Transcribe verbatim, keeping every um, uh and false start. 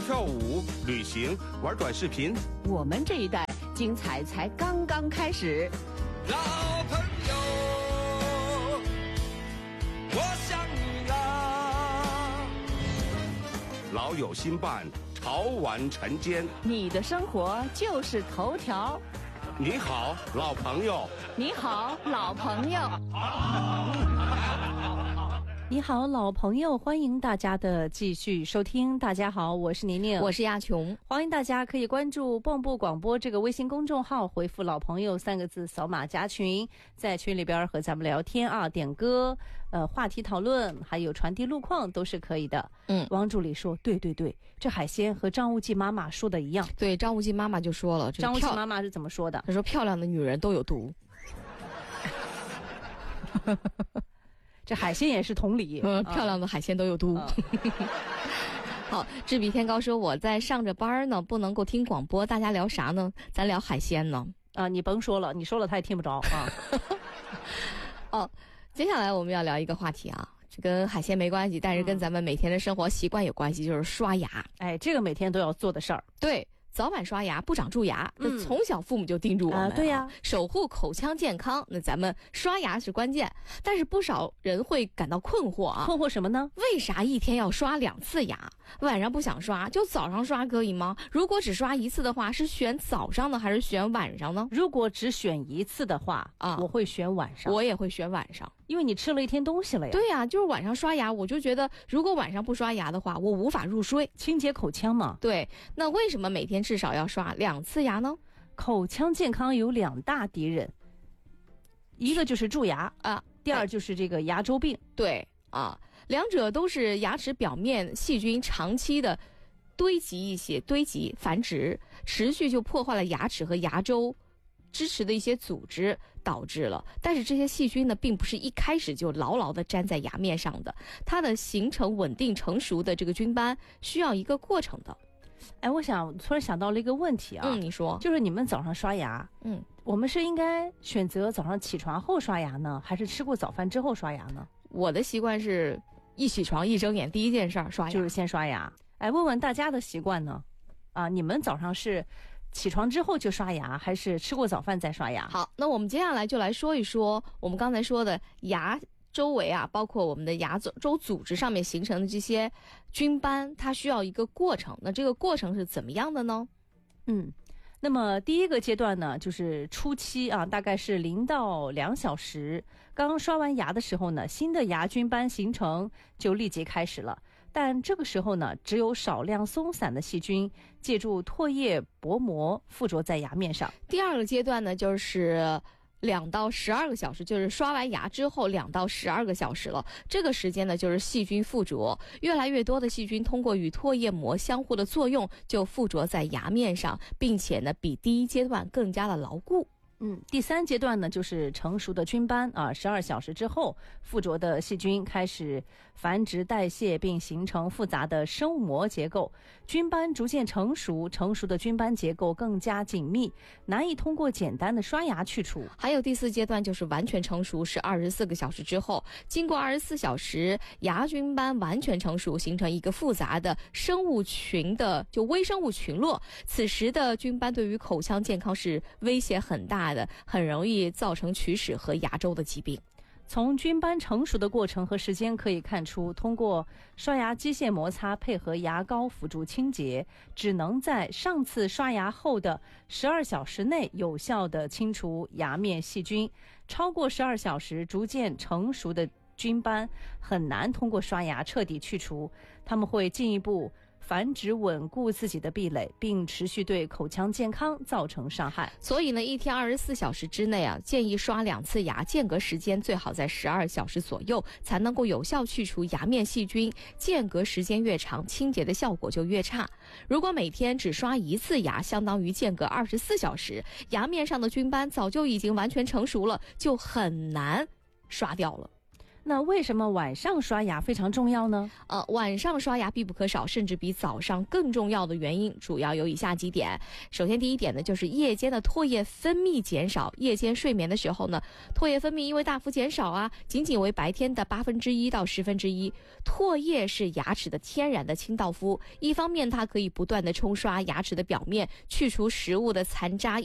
跳舞、旅行、玩短视频。 我们这一代精彩才刚刚开始。 老朋友，我想你啊。 老友新伴，潮玩晨间。 你的生活就是头条。 你好，老朋友。 你好，老朋友。 你好，老朋友，欢迎大家的继续收听。大家好，我是宁宁， 我是亚琼。 欢迎大家可以关注蚌埠广播这个微信公众号，回复老朋友三个字，扫码加群，在群里边和咱们聊天啊，点歌，呃，话题讨论，还有传递路况都是可以的。 嗯， 王助理说，对对对，这海鲜和张无忌妈妈说的一样。 对，张无忌妈妈就说了， 张无忌妈妈是怎么说的？ 她说漂亮的女人都有毒。 这海鲜也是同理， 嗯，漂亮的海鲜都有毒。嗯、好，志比天高说我在上着班呢，不能够听广播，大家聊啥呢？咱聊海鲜呢。 啊，你甭说了，你说了他也听不着啊。 哦，接下来我们要聊一个话题啊，这跟海鲜没关系，但是跟咱们每天的生活习惯有关系，就是刷牙。 哎，这个每天都要做的事儿。 对。早晚刷牙不长蛀牙，这、嗯、从小父母就叮嘱我们、啊啊、对呀、啊， 守护口腔健康。那咱们刷牙是关键，但是不少人会感到困惑啊， 困惑什么呢？ 为啥一天要刷两次牙？晚上不想刷，就早上刷可以吗？如果只刷一次的话，是选早上呢，还是选晚上呢？ 如果只选一次的话啊，我会选晚上。 我也会选晚上， 因为你吃了一天东西了呀。 对呀、啊，就是晚上刷牙，我就觉得如果晚上不刷牙的话，我无法入睡， 清洁口腔嘛。 对，那为什么每天至少要刷两次牙呢？ 口腔健康有两大敌人，一个就是蛀牙啊，第二就是这个牙周病。 对啊，两者都是牙齿表面细菌长期的堆积一些堆积繁殖，持续就破坏了牙齿和牙周支持的一些组织，导致了。但是这些细菌呢，并不是一开始就牢牢地粘在牙面上的，它的形成稳定成熟的这个菌斑需要一个过程的。 哎，我想突然想到了一个问题啊， 嗯，你说， 就是你们早上刷牙， 嗯， 我们是应该选择早上起床后刷牙呢，还是吃过早饭之后刷牙呢？ 我的习惯是一起床一睁眼第一件事儿刷牙， 就是先刷牙。哎，问问大家的习惯呢？啊，你们早上是起床之后就刷牙，还是吃过早饭再刷牙？ 好，那我们接下来就来说一说我们刚才说的牙周围啊，包括我们的牙周组织上面形成的这些菌斑，它需要一个过程。那这个过程是怎么样的呢？ 嗯，那么第一个阶段呢，就是初期啊，大概是零到两小时。刚刷完牙的时候呢，新的牙菌斑形成就立即开始了。但这个时候呢，只有少量松散的细菌借助唾液薄膜附着在牙面上。 第二个阶段呢，就是两到十二个小时，就是刷完牙之后两到十二个小时了。这个时间呢，就是细菌附着，越来越多的细菌通过与唾液膜相互的作用，就附着在牙面上，并且呢，比第一阶段更加的牢固。 嗯，第三阶段呢，就是成熟的菌斑啊，十二小时之后，附着的细菌开始繁殖代谢，并形成复杂的生物膜结构。菌斑逐渐成熟，成熟的菌斑结构更加紧密，难以通过简单的刷牙去除。 还有第四阶段就是完全成熟，是二十四个小时之后，经过二十四小时，牙菌斑完全成熟，形成一个复杂的生物群的就微生物群落。此时的菌斑对于口腔健康是威胁很大的，很容易造成龋齿和牙周的疾病。 从菌斑成熟的过程和时间可以看出，通过刷牙机械摩擦配合牙膏辅助清洁，只能在上次刷牙后的十二小时内有效地清除牙面细菌。超过十二小时，逐渐成熟的菌斑很难通过刷牙彻底去除，它们会进一步繁殖稳固自己的壁垒，并持续对口腔健康造成伤害。 所以呢，一天二十四小时之内啊，建议刷两次牙，间隔时间最好在十二小时左右，才能够有效去除牙面细菌。间隔时间越长，清洁的效果就越差。如果每天只刷一次牙，相当于间隔二十四小时，牙面上的菌斑早就已经完全成熟了，就很难刷掉了。 那为什么晚上刷牙非常重要呢？ 呃，晚上刷牙必不可少，甚至比早上更重要的原因主要有以下几点。首先，第一点呢，就是夜间的唾液分泌减少。夜间睡眠的时候呢，唾液分泌因为大幅减少啊，仅仅为白天的八分之一到十分之一。唾液是牙齿的天然的清道夫，一方面它可以不断的冲刷牙齿的表面，去除食物的残渣。